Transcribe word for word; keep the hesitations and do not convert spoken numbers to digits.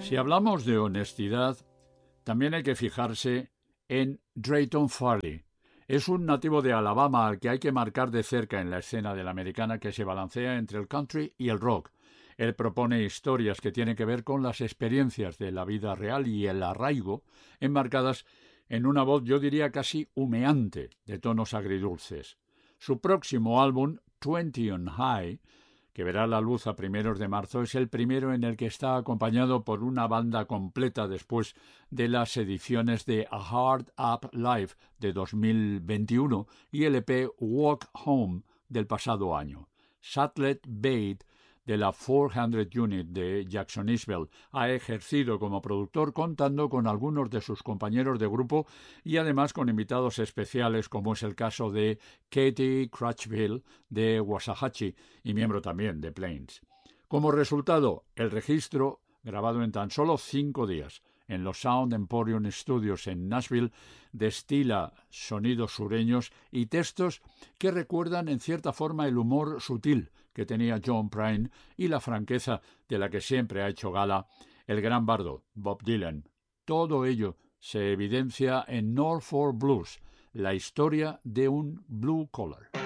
Si hablamos de honestidad, también hay que fijarse en Drayton Farley. Es un nativo de Alabama al que hay que marcar de cerca en la escena de la americana, que se balancea entre el country y el rock. Él propone historias que tienen que ver con las experiencias de la vida real y el arraigo, enmarcadas en una voz, yo diría, casi humeante, de tonos agridulces. Su próximo álbum, Twenty on High, que verá la luz a primeros de marzo, es el primero en el que está acompañado por una banda completa después de las ediciones de A Hard Up Live de dos mil veintiuno y el E P Walk Home del pasado año. Sutlet Bate, de la cuatrocientos Unit de Jacksonville, ha ejercido como productor contando con algunos de sus compañeros de grupo y además con invitados especiales, como es el caso de Katie Crutchfield de Waxahachie y miembro también de Plains. Como resultado, el registro, grabado en tan solo cinco días en los Sound Emporium Studios en Nashville, destila sonidos sureños y textos que recuerdan en cierta forma el humor sutil que tenía John Prine y la franqueza de la que siempre ha hecho gala el gran bardo Bob Dylan. Todo ello se evidencia en Norfolk Blues, la historia de un blue collar.